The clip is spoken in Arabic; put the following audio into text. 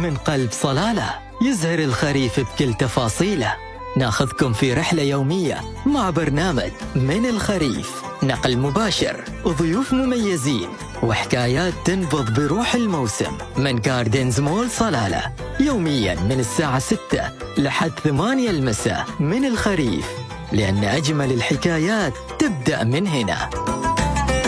من قلب صلالة، يزهر الخريف بكل تفاصيله. ناخذكم في رحلة يومية مع برنامج من الخريف، نقل مباشر وضيوف مميزين وحكايات تنبض بروح الموسم من جاردنز مول صلالة، يوميا من الساعة 6 لحد 8 المساء. من الخريف، لأن أجمل الحكايات تبدأ من هنا.